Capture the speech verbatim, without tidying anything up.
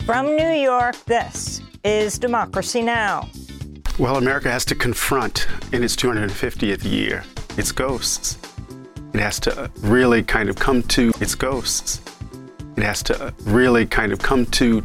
From New York, this is Democracy Now! Well, America has to confront, in its two hundred fiftieth year, its ghosts. It has to really kind of come to its ghosts. It has to really kind of come to